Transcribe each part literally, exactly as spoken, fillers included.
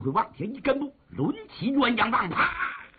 会往前一跟步，抡起鸳鸯棒，啪！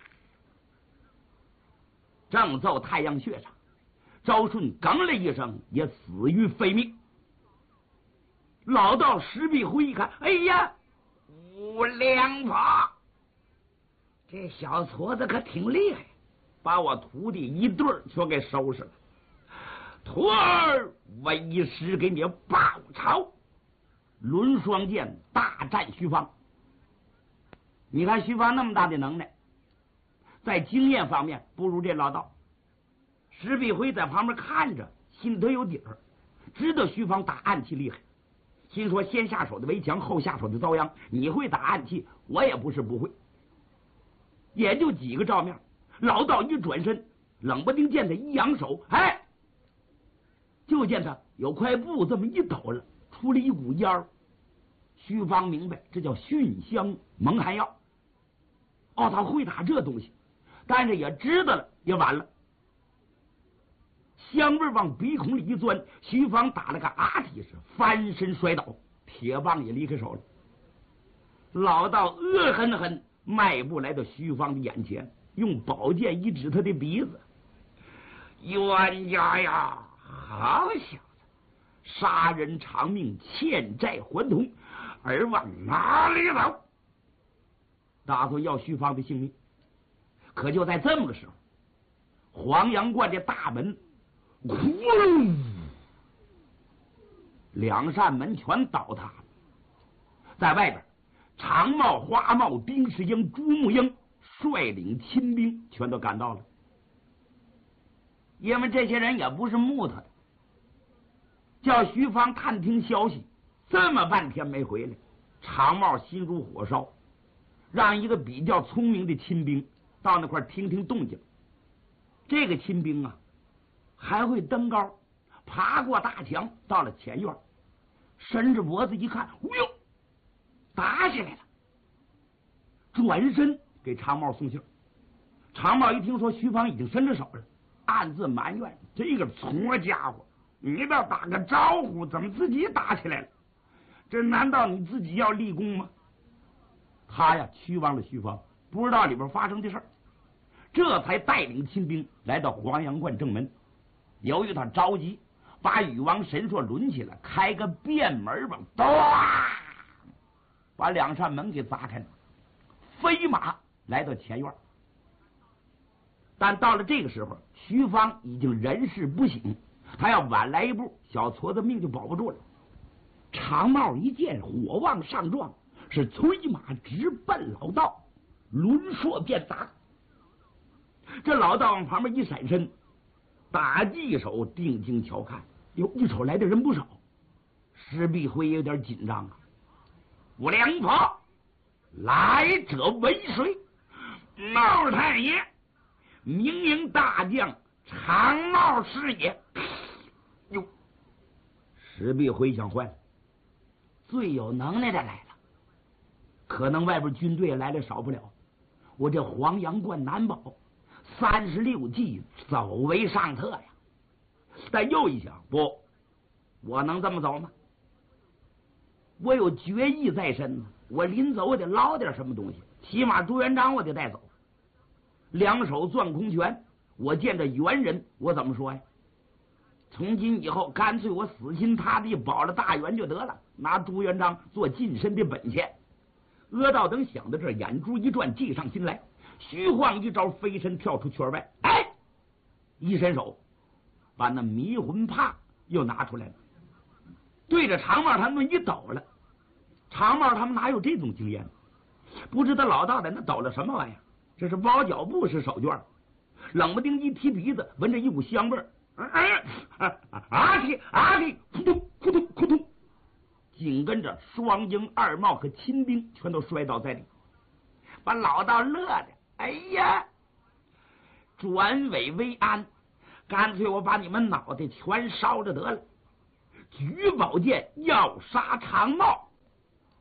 正揍太阳穴上，昭顺哽了一声，也死于非命。老道石壁辉一看，哎呀，无良法！这小矬子可挺厉害，把我徒弟一对儿全给收拾了。徒儿为师给你报仇。抡双剑大战徐芳。你看徐芳那么大的能耐，在经验方面不如这老道。石壁辉在旁边看着，心里头有底儿，知道徐芳打暗器厉害，心说先下手的为强，后下手的遭殃。你会打暗器，我也不是不会。也就几个照面，老道一转身，冷不丁见他一扬手，哎，就见他有块布这么一抖了，出了一股烟儿。徐芳明白这叫熏香蒙汗药。哦，他会打这东西，但是也知道了，也晚了。香味往鼻孔里一钻，徐芳打了个啊体，是翻身摔倒，铁棒也离开手了。老道恶狠狠迈步来到徐芳的眼前，用宝剑一指他的鼻子：“冤家呀，好小子，杀人偿命，欠债还童，而往哪里走？”打算要徐芳的性命。可就在这么个时候，黄阳观的大门呼噜，两扇门全倒塌了。在外边，长帽、花帽、丁世英、朱木英率领亲兵全都赶到了。因为这些人也不是木头的，叫徐芳探听消息，这么半天没回来，长帽心如火烧，让一个比较聪明的亲兵到那块听听动静。这个亲兵啊，还会登高，爬过大墙，到了前院，伸着脖子一看，哎呦，打起来了！转身给长帽送信。长帽一听说徐芳已经伸着手了，暗自埋怨这个矬家伙，你倒打个招呼，怎么自己打起来了？这难道你自己要立功吗？他呀屈望了徐芳，不知道里边发生的事儿，这才带领亲兵来到黄阳观正门。由于他着急，把禹王神说抡起来，开个便门吧，咚，把两扇门给砸开了，飞马来到前院。但到了这个时候，徐芳已经人事不省，他要晚来一步，小矬子命就保不住了。长帽一见火旺上撞，是催马直奔老道，抡槊便砸。这老道往旁边一闪身，打技手定睛瞧看，哟，一瞅来的人不少。石壁辉有点紧张啊。无良婆，来者为谁？帽太爷，明营大将长帽师爷。哟，石壁辉想坏了，最有能耐的来了，可能外边军队来的少不了，我这黄阳观难保，三十六计走为上策呀。但又一想，不，我能这么走吗？我有决意在身呢，我临走我得捞点什么东西，起码朱元璋我得带走。两手攥空拳，我见着元人，我怎么说呀？从今以后，干脆我死心塌地保了大元就得了，拿朱元璋做近身的本钱。阿道等想到这，眼珠一转，计上心来，虚晃一招，飞身跳出圈外，哎，一伸手，把那迷魂帕又拿出来了，对着长帽他们一抖了。长帽他们哪有这种经验？不知道老道在那抖了什么玩意儿？这是包脚布是手绢，冷不丁一提鼻子，闻着一股香味儿，哎，啊嚏啊嚏，扑通扑通扑通，紧跟着双鹰二帽和亲兵全都摔倒在地，把老道乐的，哎呀，转危为安，干脆我把你们脑袋全烧着得了，举宝剑要杀长帽。